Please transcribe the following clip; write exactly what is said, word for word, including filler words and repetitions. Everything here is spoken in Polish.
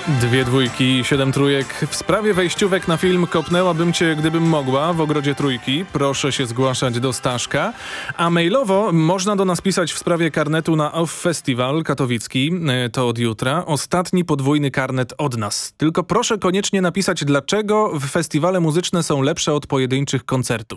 Dwie dwójki, siedem trójek. W sprawie wejściówek na film Kopnęłabym cię, gdybym mogła w Ogrodzie Trójki. Proszę się zgłaszać do Staszka. A mailowo można do nas pisać w sprawie karnetu na Off Festival katowicki. To od jutra. Ostatni podwójny karnet od nas. Tylko proszę koniecznie napisać, dlaczego festiwale muzyczne są lepsze od pojedynczych koncertów.